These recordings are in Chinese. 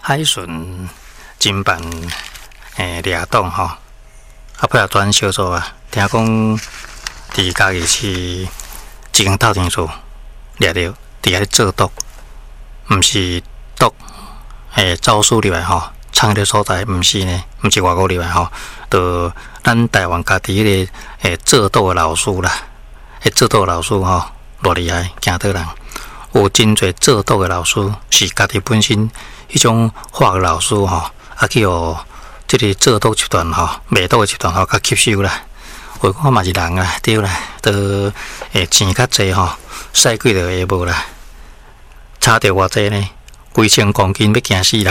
海巡侦办掠党吼，尾仔转小组啊，听讲伫家己市一间透天厝掠着伫遐咧做毒，毋是毒招数入来吼，藏的所在毋是呢，毋是外国入来吼，就咱台湾家己迄个做毒的老师啦，做毒的老师吼，偌厉害，惊倒人。有真侪做毒的老师是家己本身迄种化学老师吼，去互即个做毒集团吼、卖毒的集团吼，甲吸收啦。话讲嘛是人啦，对啦，都钱较济吼，使几就会无啦。差着偌济呢，几千公斤要惊死啦！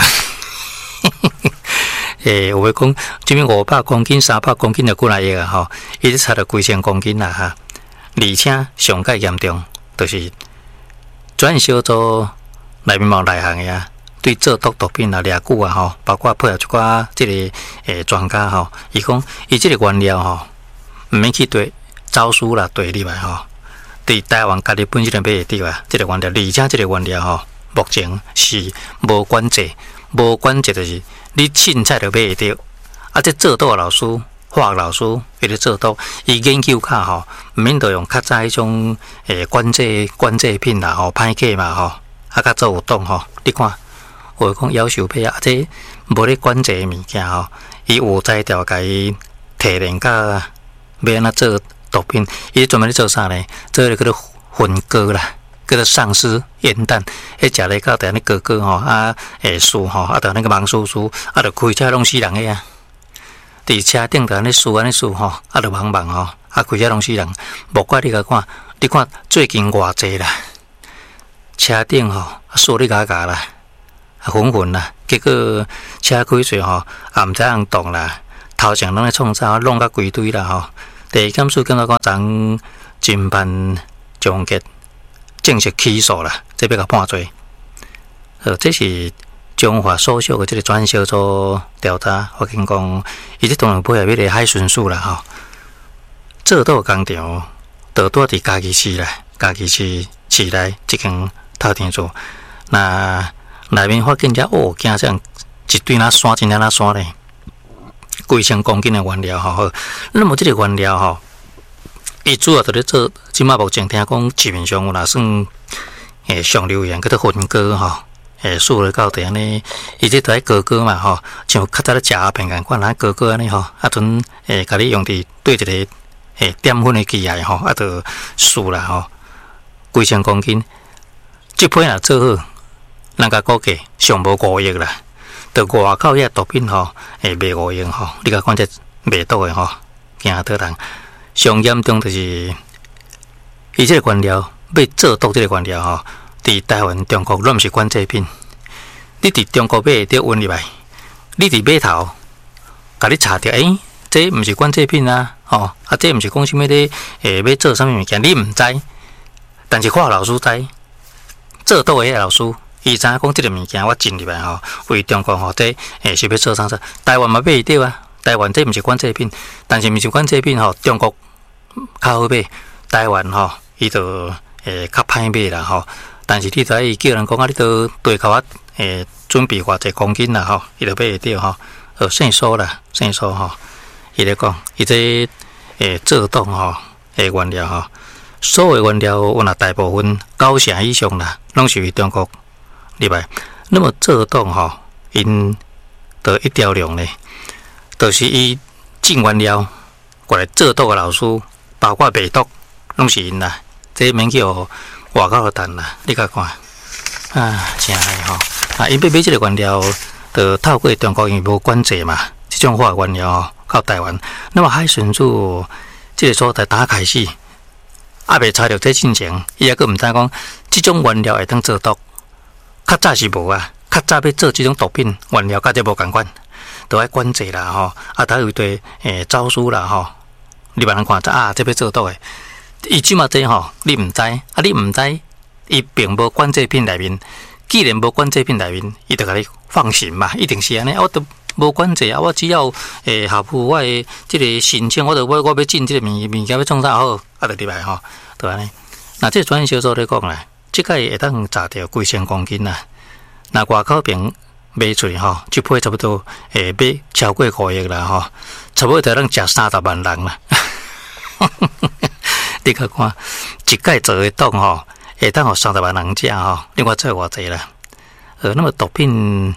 有话讲，即边500公斤、300公斤的过来药啊吼，伊咧差着几千公斤啦哈。而且上介严重，就是专小组内面内行的啊，对做毒品啊、掠久啊吼，包括配合一寡即个专家吼，伊讲伊即个原料吼，毋免去对招数啦、对入来吼，对台湾家己本身就买会到啊，即个原料，而且即个原料吼，目前是无管制，无管制就是你凊彩就买会到，啊，这做毒的老师。化学老师伊咧做毒，伊研究较吼，毋免着用较早迄种管制品啦吼，歹客嘛吼，较做有毒吼。你看，话讲夭寿品啊，这无咧管制的物件吼，伊有才调甲伊提炼甲要安怎做毒品，伊专门咧做啥呢？做咧叫做粉膏啦，叫做丧尸烟弹，迄食咧到第安尼膏吼，输吼，着那个盲输，着开车拢死人个啊！伫车顶头安尼输吼，着茫吼，开车拢死人。莫怪你甲看，你看最近偌济啦，车顶吼输你嘎啦，混啦，结果车开水吼，也毋知影动啦，头前拢咧创啥，弄甲规堆啦吼。第二件事感觉讲昨侦办终结，正式起诉啦，这要甲判罪。这是。中华所属的这个专小组调查，发现讲，伊这当然配合迄个海巡署啦吼，做到工厂，就住伫家己市啦，家己市内一间透天厝，那内面发现遮惊这样一堆那山，真那山咧，几千公斤的原料吼，那么这个原料吼，伊主要就咧做，即马目前听讲市面上有若算上流行，叫做粉膏吼。输了到地安尼，伊这都喺膏嘛吼，像较早咧食阿片共款，咱膏安尼吼，阵甲你用伫对一个点粉的机械吼，就输啦吼，几千公斤，这批若做好，人家估计上无5亿啦，就外口遐毒品吼，卖5亿吼，你甲看这卖毒的吼，惊倒人，上严重就是伊这个原料要做毒这个原料吼。伫台湾、中国，拢毋是管制品。你伫中国买着运入来，你伫码头，甲你查着，这毋是管制品啊，吼，这毋是讲啥物咧，要做啥物物件，你毋知，但是化学老师知，做倒个老师，伊知影讲即个物件我进入来吼，为中国吼，这是要做啥子？台湾嘛买着啊，台湾这毋是管制品，但是毋是管制品吼，中国较好买，台湾吼，伊就较歹买啦吼。但是你知伊叫人讲啊，你都对口准备偌济公斤啦吼，伊就买会着吼，算数啦，算数吼。伊咧讲，伊这做毒吼原料吼，所有原料有若大部分90成以上啦，拢是由中国入来。那么做毒吼，因的一条龙咧，就是伊进原料过来做毒的老师，包括卖毒，拢是因啦。这免叫外口谈啦，你甲看啊，真害吼！因要买这个原料，就透过中国因无管制嘛，这种化原料吼到台湾，那么海巡署这个所在打开始，未查到这进程，伊还佫毋知讲这种原料会当做毒，较早是无啊，较早要做这种毒品原料，甲这无共款，都爱管制啦吼，他有对招数啦吼，你别人看这要做毒的。伊即马这吼，你毋知，你毋知，伊并无管制品内面。既然无管制品内面，伊就甲你放心嘛，一定是安尼。我都无管制啊，我只要合乎我的即个申请，我要进即个物件要创啥好，就入来吼，就安尼。那这专业小组咧讲啦，即个会当查着几千公斤啦。那外口边买出去吼，一批差不多买超过5亿啦吼，差不多得能食30万人啦。你看看，一届做的档吼，会当互30万人食吼，你看做偌济啦？那么毒品，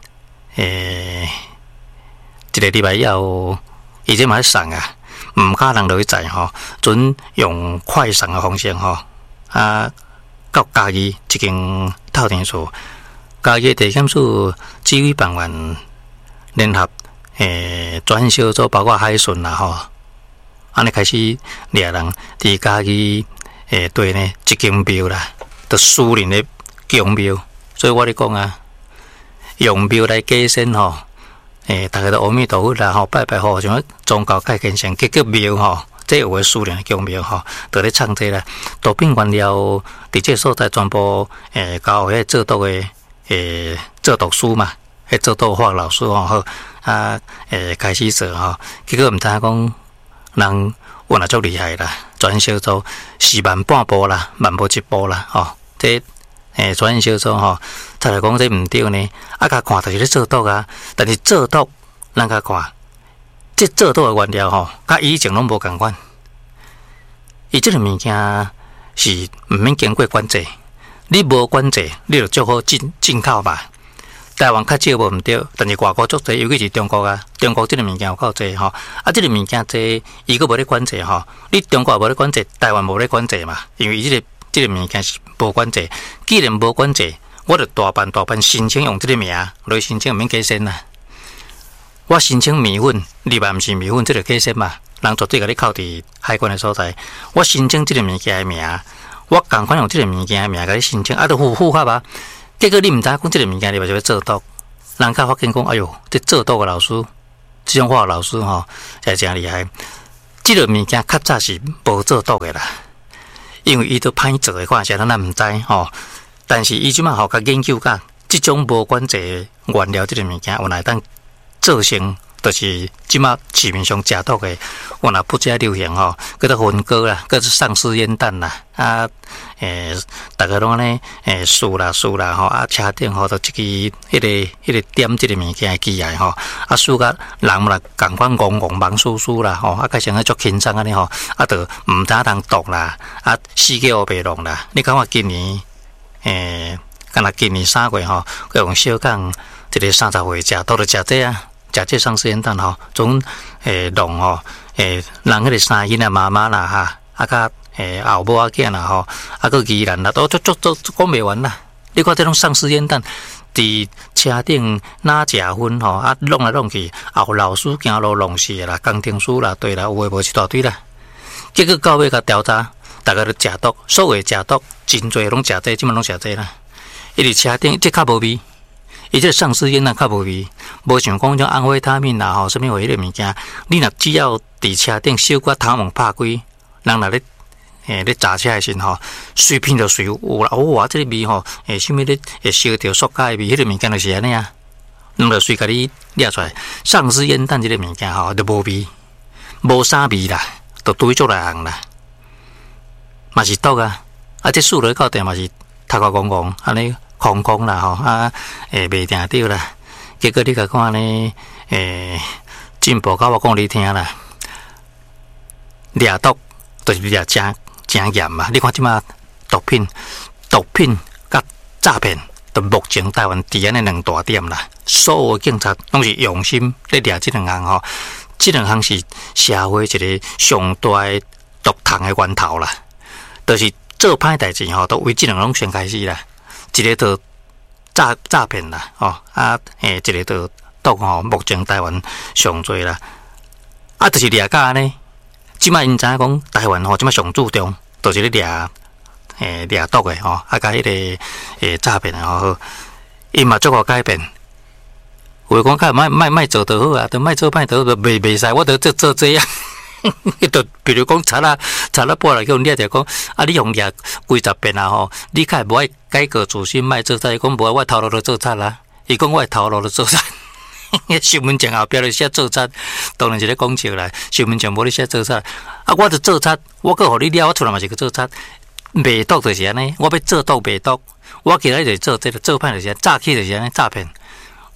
一个礼拜以后，伊这嘛送啊，毋敢人落去载吼，准用快送的方式吼，到嘉义一间透天厝，嘉义地检署指挥办员联合专小组，包括海巡啦吼。安尼开始掠人伫家己对呢一间庙啦，就私人的供庙，所以我咧讲啊，用庙来改善吼，大家都阿弥陀佛啦吼，拜拜吼，像宗教界虔诚，结果庙吼，这有个私人的供庙吼，就咧创这啦，毒品原料伫这所在全部交迄做毒的做毒师嘛，迄做毒化老师吼，好开始做吼，结果毋知影讲。人我也足厉害啦，专小组4万半步啦，1万步1步啦，吼、这专小组吼，再来讲这毋对呢，甲看就是咧做毒啊，但是做毒咱甲看，这做毒的原料吼，甲以前拢无共款，伊这个物件是毋免经过管制，你无管制，你就足好进口吧。台湾较少无毋对，但是外国足济，尤其是中国啊，中国即个物件有够济吼，即个物件济，伊佫无咧管制吼，你中国也无咧管制，台湾无咧管制嘛，因为伊即个物件是无管制，既然无管制，我就大办申请用即个名来申请，免加薪啦。我申请米粉，你嘛毋是米粉，即个加薪嘛，人绝对甲你扣伫海关的所在。我申请即个物件的名，我共款用即个物件的名甲你申请，都符合啊。结果你毋知讲即个物件，你嘛就要做毒，人家发现讲，哎哟，这做毒的老师，这种化老师吼，也真厉害。即个物件较早是无做毒的啦，因为伊都歹做的看起来咱毋知吼。但是伊即马吼甲研究甲，即种无管制原料即个物件，有来当造成。就是即马市面上食毒的，我若不加流行吼，叫做分割啦，叫做丧尸烟弹啦，大家拢安尼输啦吼，车顶吼就一支迄个点即个物件起来吼，输甲人啦，共款戆忙输啦吼，开始足轻松安尼吼，就毋知通毒啦，死叫白弄啦。你看我今年敢若今年3月吼，佮用小港一个30岁食毒就食这啊。食这丧尸烟弹吼，总弄吼，人迄个生囡仔妈妈啦哈，甲后母仔囝啦吼，个宜兰啦，都讲袂完啦。你看这种丧尸烟弹，伫车顶哪食薰吼，弄来弄去，后老师行路弄死啦，工程师啦，对啦，有诶无一大堆啦。结果到尾甲调查，大家都食毒，所谓食毒，真侪拢食这，即满拢食这啦。伊伫车顶，这较无味。伊这丧尸烟弹较无味，无像讲种安非他命啦吼，什么话迄个物件，你若只要伫车顶小可头毛拍开，人若咧揸车的时吼，随便就随有啦。哇，这个味吼，什么咧烧着塑胶的味，迄个物件就是安尼啊，人就随甲你掠出来。丧尸烟弹这个物件吼，就无味，无啥味啦，就对足来行啦，嘛是毒啊！这输落到底嘛是头壳戆戆安尼。空空啦吼，袂定着啦。结果你甲看呢，进步到我讲你听啦，掠毒就是掠真严嘛。你看即马毒品甲诈骗，都目前台湾治安的2大点啦。所有警察拢是用心咧掠即2项吼，即2项是社会一个上大的毒虫的源头啦。就是做歹代志吼，都为即2种先开始啦。一个就诈骗啦，一个就毒吼，目前台湾上多啦，就是掠假呢。即摆因知影讲台湾吼，即摆上注重，就是咧掠毒的吼，甲迄个诈骗的吼，因嘛足够改变。有讲较卖做就好啊，都卖做歹就袂使，我都做这样。就比如讲查啦拨来叫掠着讲，你用掠几10遍啊吼，你较无爱改过自新，莫做贼。讲无我头路就做贼啦，伊讲我头路就做贼。身份证后壁就写做贼，当然是咧讲笑啦。身份证无咧写做贼，我就做贼，我搁互你掠，我出来嘛是去做贼。卖毒就是安尼，我要做毒卖毒，我今日就做这个做歹就是诈欺就是安尼诈骗。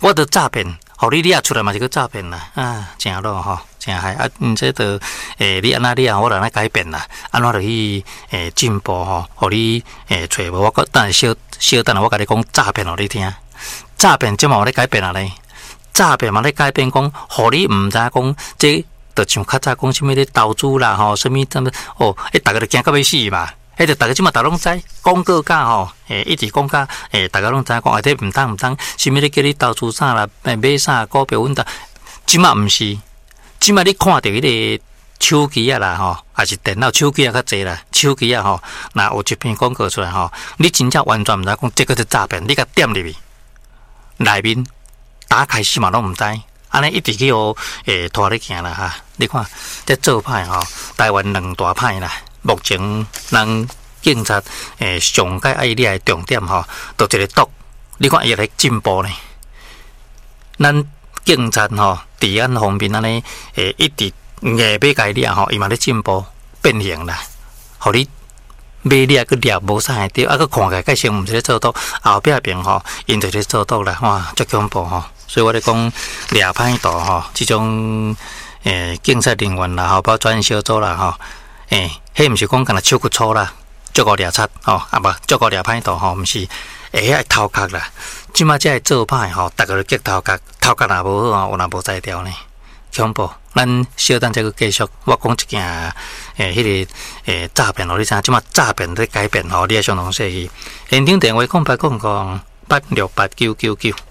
我都诈骗，互你也出来嘛是个诈骗啦，啊，真咯吼，真害啊！这都你安那你啊，我来那改变啦，安怎就去进步吼，互你找无我等下小等下我甲你讲诈骗互你听，诈骗即嘛有咧改变啊咧，诈骗嘛咧改变讲，互你毋知讲这。就像较早讲什么咧投资啦吼，什么什么哦，大家都惊到要死嘛。迄个大家即马大拢知广告价吼，一直讲价，大家拢知讲，这毋当，什么咧叫你投资啥啦，买啥股票稳当，即马毋是，即马你看到迄个手机啊啦吼，还是电脑手机啊较济啦，手机啊吼，若有一篇广告出来吼，你真正完全毋知讲这个是诈骗，你甲点入去，内面打开始嘛拢毋知。安尼一直去拖咧行啦哈！你看，这做歹吼，台湾两大歹啦。目前人警察上界爱厉害重点吼，就一个毒。你看伊来进步呢。咱警察吼，治安方面安尼一直硬要甲伊掠吼，伊嘛咧进步变形啦。互你买掠去掠无啥会着，啊，佮看起来介像毋是咧做毒，后壁边吼，因就咧做毒啦，哇，足恐怖吼！所以我咧讲掠歹盗吼，即种警察人员啦，吼，包括专案小组啦，吼，迄毋是讲干那手骨粗啦，足够掠贼吼，啊无足够掠歹盗吼，毋是爱偷壳啦。即马才会做歹吼，逐个都激偷壳，偷壳若无好吼，有若无才调呢，恐怖。咱小等再去继续，我讲一件迄个诈骗，互你知，即马诈骗在改变吼，你也相当细气。现场电话0800868999。